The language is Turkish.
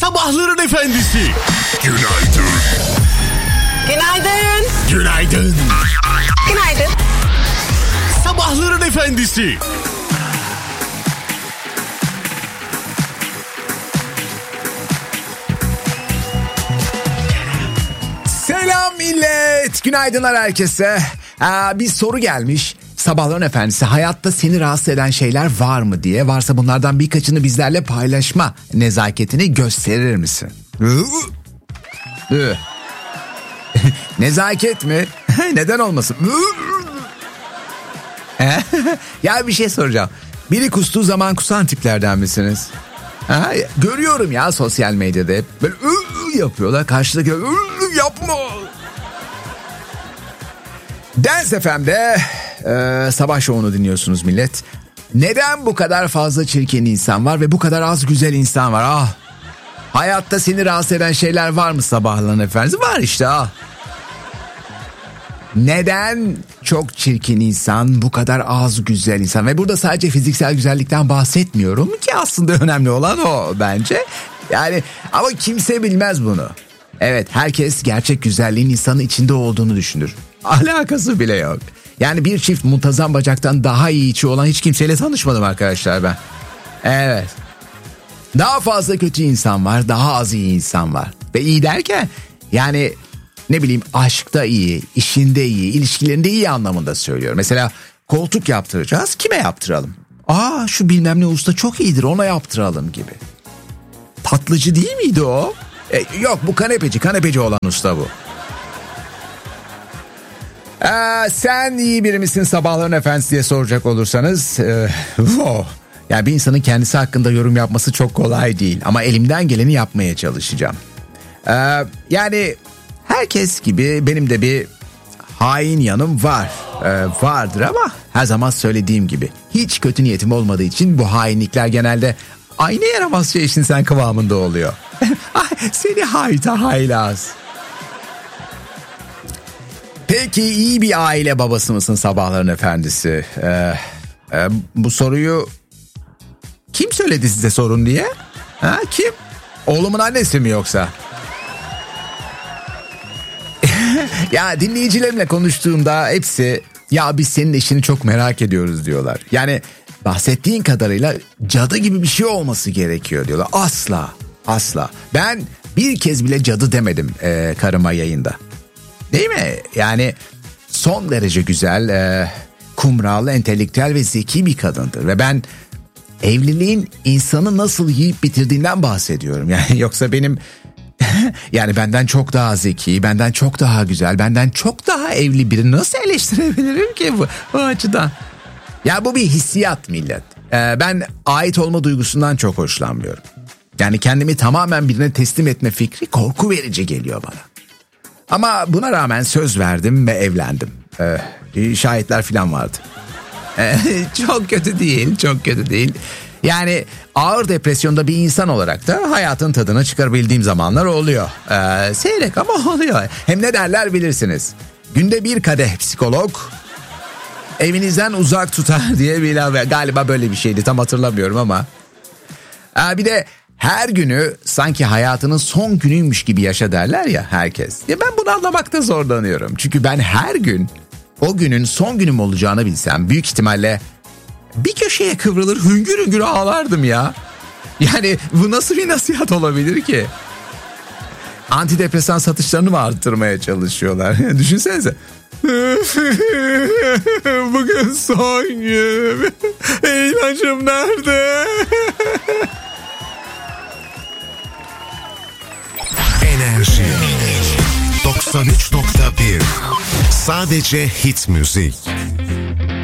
Sabahların efendisi. Günaydın. Günaydın. Günaydın. Günaydın. Sabahların efendisi. Selam millet. Günaydınlar herkese. Bir soru gelmiş. Sabahların efendisi, hayatta seni rahatsız eden şeyler var mı diye. Varsa bunlardan birkaçını bizlerle paylaşma nezaketini gösterir misin? Nezaket mi? Neden olmasın? Ya bir şey soracağım. Biri kustuğu zaman kusan tiplerden misiniz? Görüyorum ya sosyal medyada hep böyle yapıyorlar. Karşıdaki yapma. Dance FM'de sabah şovunu dinliyorsunuz millet. Neden bu kadar fazla çirkin insan var ve bu kadar az güzel insan var? Hayatta seni rahatsız eden şeyler var mı sabahların efendisi? Var işte. Neden çok çirkin insan, bu kadar az güzel insan? Ve burada sadece fiziksel güzellikten bahsetmiyorum ki aslında önemli olan o bence. Yani ama kimse bilmez bunu. Evet, herkes gerçek güzelliğin insanın içinde olduğunu düşünür. Alakası bile yok. Yani bir çift muntazam bacaktan daha iyi içi olan hiç kimseyle tanışmadım arkadaşlar ben. Evet. Daha fazla kötü insan var, daha az iyi insan var. Ve iyi derken yani ne bileyim aşkta iyi, işinde iyi, ilişkilerinde iyi anlamında söylüyorum. Mesela koltuk yaptıracağız, kime yaptıralım? Şu bilmem ne usta çok iyidir, ona yaptıralım gibi. Tatlıcı değil miydi o? Yok, bu kanepeci olan usta bu. Sen iyi biri misin sabahların efendisi diye soracak olursanız. Yani bir insanın kendisi hakkında yorum yapması çok kolay değil. Ama elimden geleni yapmaya çalışacağım. Yani herkes gibi benim de bir hain yanım var. Vardır ama her zaman söylediğim gibi hiç kötü niyetim olmadığı için bu hainlikler genelde aynı yaramaz şey için sen kıvamında oluyor. Seni hayta haylaz. Peki iyi bir aile babası mısın sabahların efendisi? Bu soruyu kim söyledi size sorun diye? Kim? Oğlumun annesi mi yoksa? Ya dinleyicilerimle konuştuğumda hepsi ya biz senin eşini çok merak ediyoruz diyorlar. Yani bahsettiğin kadarıyla cadı gibi bir şey olması gerekiyor diyorlar. Asla. Ben bir kez bile cadı demedim karıma yayında. Değil mi? Yani son derece güzel, kumral, entelektüel ve zeki bir kadındır. Ve ben evliliğin insanı nasıl yiyip bitirdiğinden bahsediyorum. Yani yoksa benim yani benden çok daha zeki, benden çok daha güzel, benden çok daha evli birini nasıl eleştirebilirim ki bu açıdan? Ya bu bir hissiyat millet. Ben ait olma duygusundan çok hoşlanmıyorum. Yani kendimi tamamen birine teslim etme fikri korku verici geliyor bana. Ama buna rağmen söz verdim ve evlendim. Şahitler falan vardı. Çok kötü değil. Yani ağır depresyonda bir insan olarak da hayatın tadını çıkarabildiğim zamanlar oluyor. Seyrek ama oluyor. Hem ne derler bilirsiniz. Günde bir kadeh psikolog evinizden uzak tutar diye bir ilave. Galiba böyle bir şeydi, tam hatırlamıyorum ama. Bir de her günü sanki hayatının son günüymüş gibi yaşa derler ya herkes. Ya ben bunu anlamakta zorlanıyorum. Çünkü ben her gün o günün son günüm olacağını bilsem büyük ihtimalle bir köşeye kıvrılır hüngür hüngür ağlardım ya. Yani bu nasıl bir nasihat olabilir ki? Antidepresan satışlarını mı arttırmaya çalışıyorlar? Düşünsenize. Bugün son gün. İlacım nerede? Enerji 93.1 sadece hit müzik.